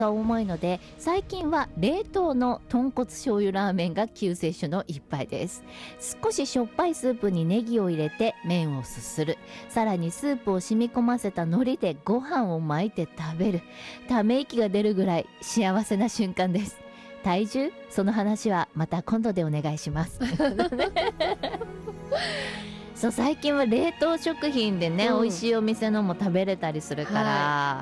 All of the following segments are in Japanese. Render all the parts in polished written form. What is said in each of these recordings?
が重いので、最近は冷凍の豚骨醤油ラーメンが救世主の一杯です。少ししょっぱいスープにネギを入れて麺をすする。さらにスープを染み込ませた海苔でご飯を巻いて食べる。ため息が出るぐらい幸せな瞬間です。体重？その話はまた今度でお願いします。そう、最近は冷凍食品でね、美味しいお店のも食べれたりするから、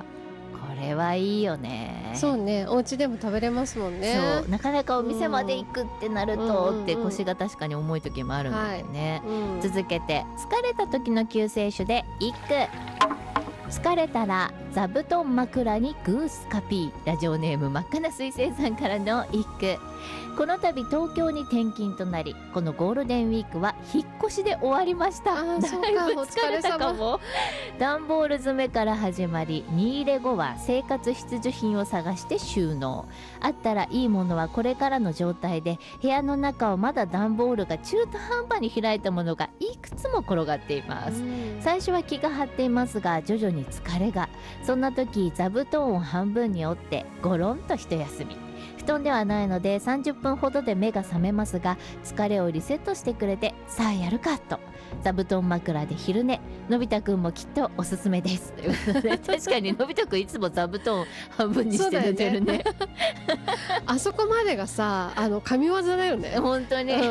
これはいいよね。 そうね、お家でも食べれますもんね。 そう、なかなかお店まで行くってなると、って腰が確かに重い時もあるんだよね。続けて、疲れた時の救世主で一句。疲れたら座布団枕にグースカピー。ラジオネーム真っ赤な水星さんからの一句。この度東京に転勤となり、このゴールデンウィークは引っ越しで終わりました。だいぶ疲れたかも。段ボール詰めから始まり、荷入れ後は生活必需品を探して収納。あったらいいものはこれからの状態で、部屋の中をまだ段ボールが中途半端に開いたものがいくつも転がっています。最初は気が張っていますが、徐々に疲れが。そんな時、座布団を半分に折ってゴロンと一休み。布団ではないので30分ほどで目が覚めますが、疲れをリセットしてくれて、さあやるかと。座布団枕で昼寝。のび太くんもきっとおすすめです。ということで、確かにのび太くんいつも座布団半分にして寝てるね。 あそこまでがさ、神業だよね。 本当に。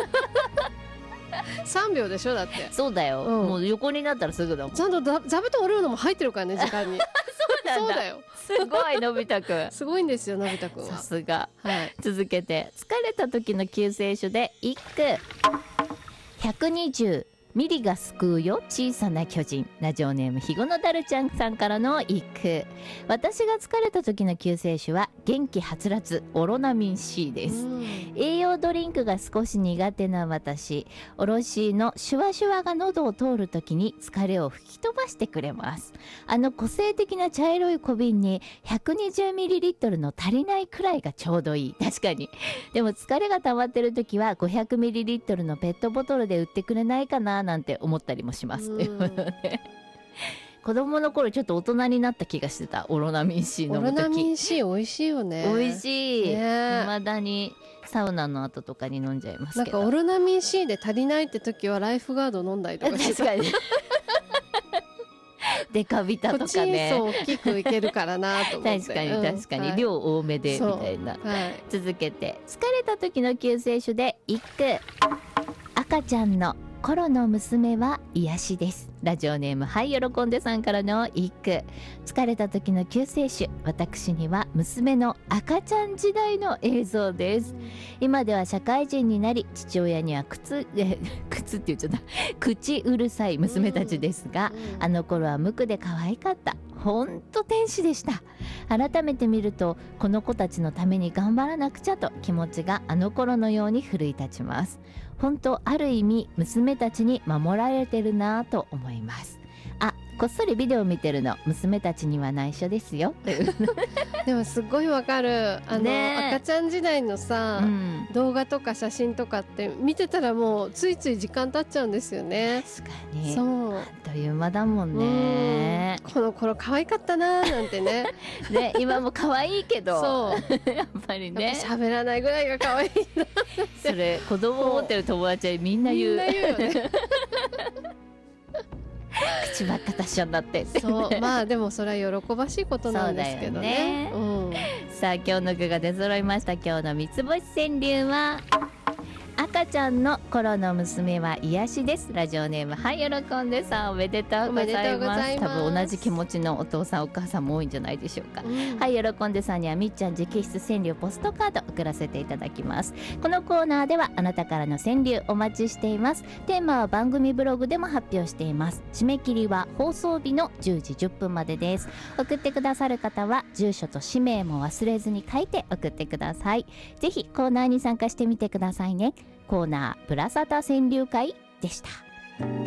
3秒でしょ、だって。 そうだよ、もう横になったらすぐだもん。 ちゃんと座布団折るのも入ってるからね、時間に。そうだよ。 すごい、のび太くん。 すごいんですよ、のび太くんは。 さすが。続けて、疲れた時の救世主で一句。120ミリが救うよ小さな巨人。ラジオネームひごのだるちゃんさんからの一句。私が疲れた時の救世主は元気はつらつオロナミン C です。栄養ドリンクが少し苦手な私、おろしのシュワシュワが喉を通る時に疲れを吹き飛ばしてくれます。個性的な茶色い小瓶に 120ml の足りないくらいがちょうどいい。確かに。でも疲れが溜まってる時は 500ml のペットボトルで売ってくれないかななんて思ったりもします。子供の頃ちょっと大人になった気がしてた。オロナミン C 飲む時。 オロナミン C 美味しいよね。 美味しい。未だにサウナの後とかに飲んじゃいますけど。 なんかオロナミン C で足りないって時はライフガード飲んだりとかして。 確かに。デカビタとかね。 そう、大きくいけるからなと思って。 確かに確かに、量多めでみたいな。続けて、疲れた時の救世主で一句。赤ちゃんの頃の娘は癒しです。ラジオネームはい喜んでさんからの一句。疲れた時の救世主、私には娘の赤ちゃん時代の映像です。今では社会人になり、父親には靴って言っちゃった、口うるさい娘たちですが、あの頃は無垢で可愛かった。ほんと天使でした。改めて見ると、この子たちのために頑張らなくちゃと気持ちがあの頃のように奮い立ちます。本当、ある意味娘たちに守られてるなぁと思います。あ、こっそりビデオ見てるの娘たちには内緒ですよ。 でもすごいわかる。赤ちゃん時代のさ、動画とか写真とかって見てたらもうついつい時間経っちゃうんですよね。 確かに。 そう。 あっという間だもんね。 この頃可愛かったなーなんてね。 ね、今も可愛いけど。 そう。 やっぱりね。 喋らないぐらいが可愛いな。 それ子供を持ってる友達はみんな言う。 みんな言うよね。 口ばっか達者になってそう、まあでもそれは喜ばしいことなんですけどね。 さあ、今日の句が出揃いました。今日の三つ星川柳は赤ちゃんの頃の娘は癒しです。ラジオネームはい喜んでさん、おめでとうございます。多分同じ気持ちのお父さんお母さんも多いんじゃないでしょうか。はい喜んでさんにはみっちゃん直筆川柳ポストカード送らせていただきます。このコーナーではあなたからの川柳お待ちしています。テーマは番組ブログでも発表しています。締め切りは放送日の10時10分までです。送ってくださる方は住所と氏名も忘れずに書いて送ってください。ぜひコーナーに参加してみてくださいね。コーナーぶらさた川柳会でした。